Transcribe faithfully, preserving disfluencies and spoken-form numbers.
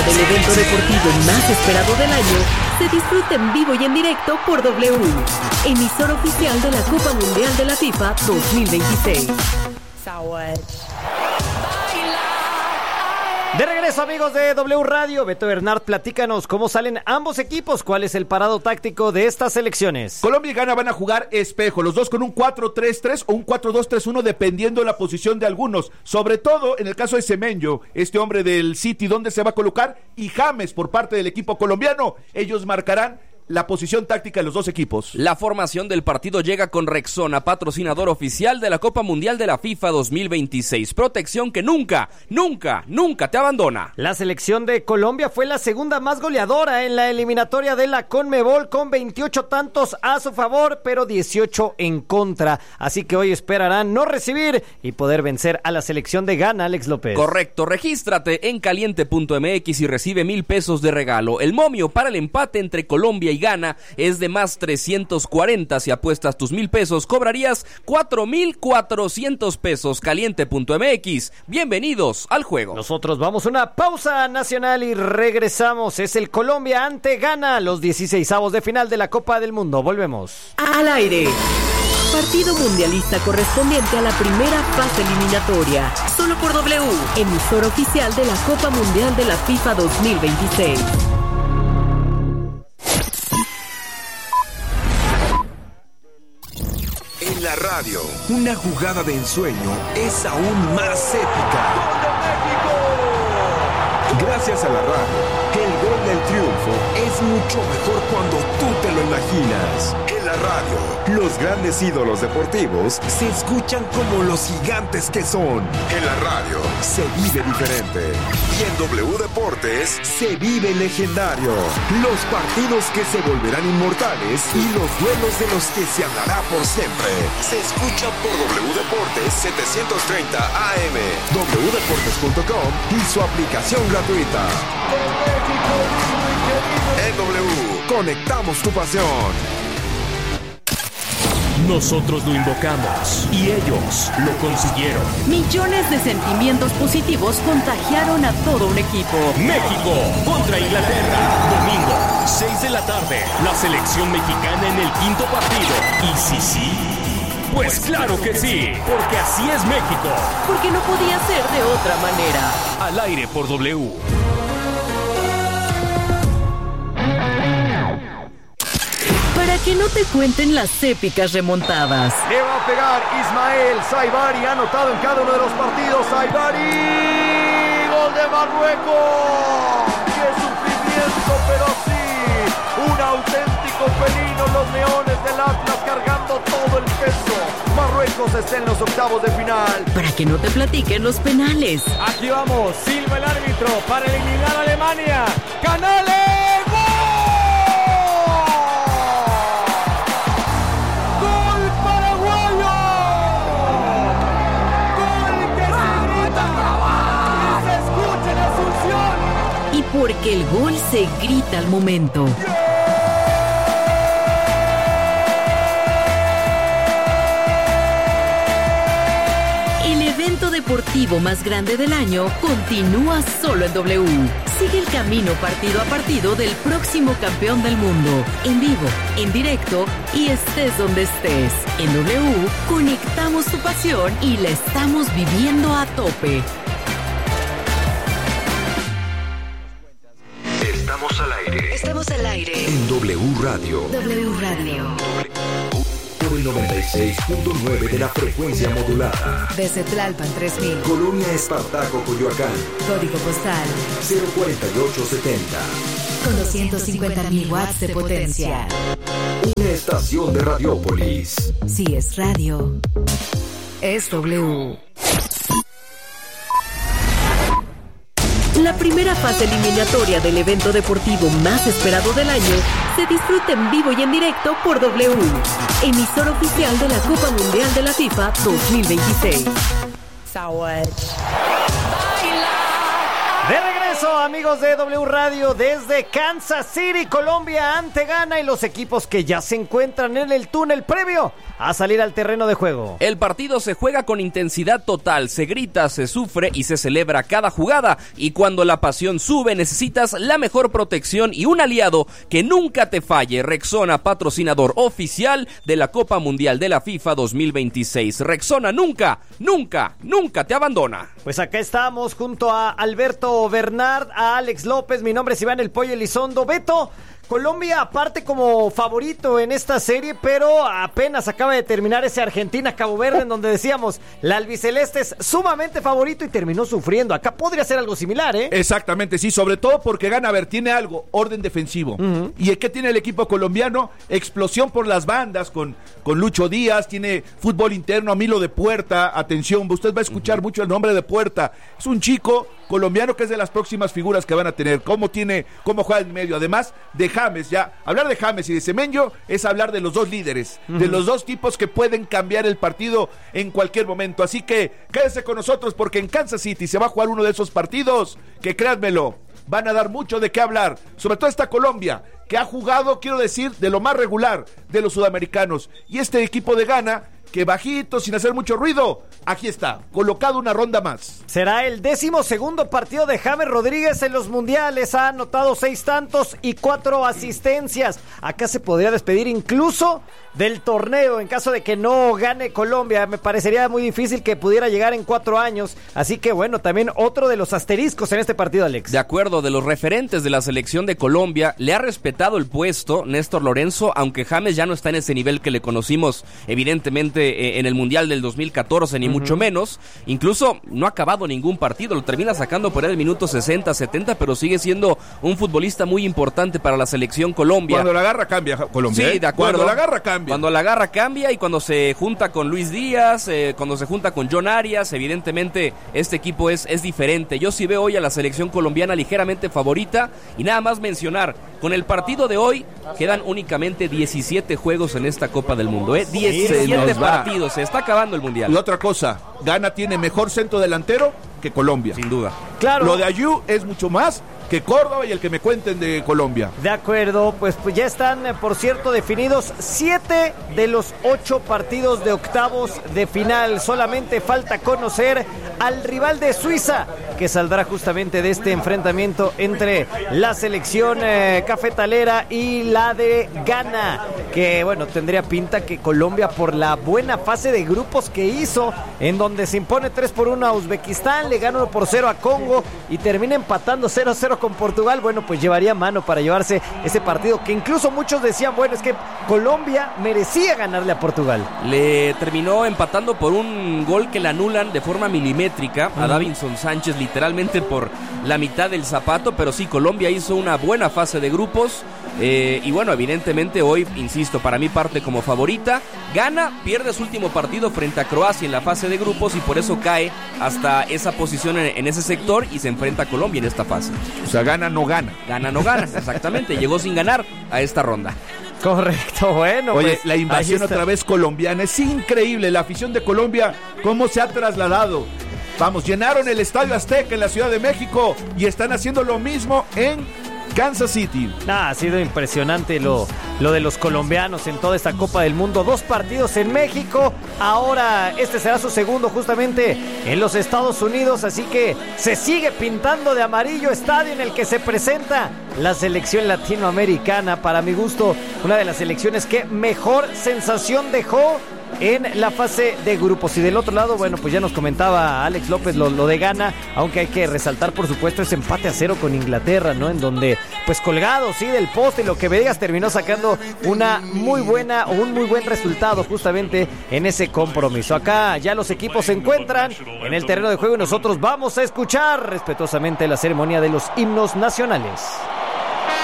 del evento deportivo más esperado del año se disfruta en vivo y en directo por W, emisora oficial de la Copa Mundial de la FIFA dos mil veintiséis. De regreso, amigos de W Radio, Beto Bernard, platícanos cómo salen ambos equipos, cuál es el parado táctico de estas selecciones. Colombia y Ghana van a jugar espejo, los dos con un cuatro tres tres o un cuatro dos tres uno, dependiendo de la posición de algunos, sobre todo en el caso de Semenyo, este hombre del City, ¿dónde se va a colocar? Y James por parte del equipo colombiano, ellos marcarán la posición táctica de los dos equipos. La formación del partido llega con Rexona, patrocinador oficial de la Copa Mundial de la FIFA dos mil veintiséis. Protección que nunca, nunca, nunca te abandona. La selección de Colombia fue la segunda más goleadora en la eliminatoria de la CONMEBOL, con veintiocho tantos a su favor, pero dieciocho en contra. Así que hoy esperarán no recibir y poder vencer a la selección de Ghana, Alex López. Correcto, regístrate en caliente punto m x y recibe mil pesos de regalo. El momio para el empate entre Colombia y Ghana es de más trescientos cuarenta. Si apuestas tus mil pesos, cobrarías cuatro mil cuatrocientos pesos. caliente punto m x. Bienvenidos al juego. Nosotros vamos a una pausa nacional y regresamos. Es el Colombia ante Ghana, los dieciseisavos de final de la Copa del Mundo. Volvemos. Al aire. Partido mundialista correspondiente a la primera fase eliminatoria. Solo por W, emisora oficial de la Copa Mundial de la FIFA dos mil veintiséis. En la radio, una jugada de ensueño es aún más épica. ¡Gol de México! Gracias a la radio, el gol del triunfo es mucho mejor cuando tú te lo imaginas. En la radio, los grandes ídolos deportivos se escuchan como los gigantes que son. En la radio, se vive diferente. Y en W Deportes, se vive legendario. Los partidos que se volverán inmortales y los duelos de los que se hablará por siempre. Se escucha por W Deportes setecientos treinta A M, w deportes punto com y su aplicación gratuita. En W, conectamos tu pasión. Nosotros lo invocamos y ellos lo consiguieron. Millones de sentimientos positivos contagiaron a todo un equipo. México contra Inglaterra. Domingo, seis de la tarde. La selección mexicana en el quinto partido. ¿Y sí, sí? Pues claro que sí, porque así es México. Porque no podía ser de otra manera. Al aire por W. Para que no te cuenten las épicas remontadas. Le va a pegar Ismael Saibari, ha anotado en cada uno de los partidos. Saibari, gol de Marruecos. ¡Qué sufrimiento, pero sí! Un auténtico felino, los leones del Atlas cargando todo el peso. Marruecos está en los octavos de final. Para que no te platiquen los penales. Aquí vamos, silba el árbitro para eliminar a Alemania. ¡Canales! Porque el gol se grita al momento. El evento deportivo más grande del año continúa solo en W. Sigue el camino partido a partido del próximo campeón del mundo. En vivo, en directo y estés donde estés. En W conectamos tu pasión y la estamos viviendo a tope. Estamos al aire. Estamos al aire. En W Radio. W Radio. Por el noventa y seis punto nueve de la frecuencia modulada. Desde Tlalpan tres mil. Colonia Espartaco, Coyoacán. Código postal cero cuarenta y ocho setenta. con doscientos cincuenta mil watts de potencia. Una estación de Radiópolis. Si es radio, es W. La primera fase eliminatoria del evento deportivo más esperado del año se disfruta en vivo y en directo por W, emisora oficial de la Copa Mundial de la FIFA dos mil veintiséis. De regreso, amigos de W Radio, desde Kansas City, Colombia, ante Ghana, y los equipos que ya se encuentran en el túnel previo a salir al terreno de juego. El partido se juega con intensidad total, se grita, se sufre y se celebra cada jugada, y cuando la pasión sube necesitas la mejor protección y un aliado que nunca te falle. Rexona, patrocinador oficial de la Copa Mundial de la FIFA dos mil veintiséis. Rexona nunca, nunca, nunca te abandona. Pues acá estamos junto a Alberto Bernard, a Alex López, mi nombre es Iván El Pollo Elizondo. Beto, Colombia aparte como favorito en esta serie, pero apenas acaba de terminar ese Argentina-Cabo Verde en donde decíamos, la albiceleste es sumamente favorito y terminó sufriendo. Acá podría ser algo similar, ¿eh? Exactamente, sí, sobre todo porque gana, a ver, tiene algo, orden defensivo. Uh-huh. ¿Y qué tiene el equipo colombiano? Explosión por las bandas con, con Lucho Díaz, tiene fútbol interno, a Milo de Puerta, atención, usted va a escuchar uh-huh. mucho el nombre de Puerta, es un chico colombiano que es de las próximas figuras que van a tener, cómo tiene, cómo juega en medio, además de James, ya, hablar de James y de Semenyo es hablar de los dos líderes, uh-huh. de los dos tipos que pueden cambiar el partido en cualquier momento, así que quédese con nosotros porque en Kansas City se va a jugar uno de esos partidos que, créanmelo, van a dar mucho de qué hablar, sobre todo esta Colombia, que ha jugado, quiero decir, de lo más regular de los sudamericanos, y este equipo de Ghana, que bajito, sin hacer mucho ruido, aquí está, colocado una ronda más. Será el décimo segundo partido de James Rodríguez en los mundiales, ha anotado seis tantos y cuatro asistencias. Acá se podría despedir incluso del torneo en caso de que no gane Colombia. Me parecería muy difícil que pudiera llegar en cuatro años, así que bueno, también otro de los asteriscos en este partido, Alex. De acuerdo, de los referentes de la selección de Colombia, le ha respetado el puesto Néstor Lorenzo, aunque James ya no está en ese nivel que le conocimos evidentemente en el Mundial del dos mil catorce, ni uh-huh. mucho menos. Incluso no ha acabado ningún partido, lo termina sacando por ahí el minuto sesenta, setenta, pero sigue siendo un futbolista muy importante para la selección Colombia. Cuando la agarra cambia Colombia. Sí, ¿eh? de acuerdo. Cuando la agarra cambia. Cuando la agarra cambia, y cuando se junta con Luis Díaz, eh, cuando se junta con John Arias, evidentemente este equipo es, es diferente. Yo sí veo hoy a la selección colombiana ligeramente favorita, y nada más mencionar, con el partido de hoy quedan únicamente diecisiete juegos en esta Copa del Mundo, ¿eh? diecisiete partidos, se está acabando el Mundial. Y otra cosa, Ghana tiene mejor centro delantero que Colombia. Sin duda. Claro. Lo de Ayew es mucho más que Córdoba y el que me cuenten de Colombia. De acuerdo, pues, pues ya están, por cierto, definidos siete de los ocho partidos de octavos de final. Solamente falta conocer al rival de Suiza, que saldrá justamente de este enfrentamiento entre la selección eh, cafetalera y la de Ghana, que bueno, tendría pinta que Colombia, por la buena fase de grupos que hizo, en donde se impone tres por uno a Uzbekistán, le gana uno por cero a Congo y termina empatando cero a cero con Portugal, bueno, pues llevaría mano para llevarse ese partido, que incluso muchos decían, bueno, es que Colombia merecía ganarle a Portugal. Le terminó empatando por un gol que le anulan de forma milimétrica a Davinson Sánchez, literalmente por la mitad del zapato, pero sí, Colombia hizo una buena fase de grupos, eh, y bueno, evidentemente hoy, insisto, para mí parte como favorita. Ghana pierde su último partido frente a Croacia en la fase de grupos y por eso cae hasta esa posición en, en ese sector y se enfrenta a Colombia en esta fase. O sea, Ghana no gana. Ghana no gana, exactamente, llegó sin ganar a esta ronda. Correcto, bueno. Oye, pues, la invasión otra vez colombiana, es increíble, la afición de Colombia, cómo se ha trasladado. Vamos, llenaron el Estadio Azteca en la Ciudad de México y están haciendo lo mismo en Kansas City. Ah, ha sido impresionante lo, lo de los colombianos en toda esta Copa del Mundo. Dos partidos en México, ahora este será su segundo justamente en los Estados Unidos, así que se sigue pintando de amarillo estadio en el que se presenta la selección latinoamericana. Para mi gusto, una de las selecciones que mejor sensación dejó en la fase de grupos. Y del otro lado, bueno, pues ya nos comentaba Alex López lo, lo de Ghana, aunque hay que resaltar, por supuesto, ese empate a cero con Inglaterra, ¿no? En donde, pues colgado, sí, del poste, lo que veías, terminó sacando una muy buena o un muy buen resultado justamente en ese compromiso. Acá ya los equipos se encuentran en el terreno de juego y nosotros vamos a escuchar respetuosamente la ceremonia de los himnos nacionales.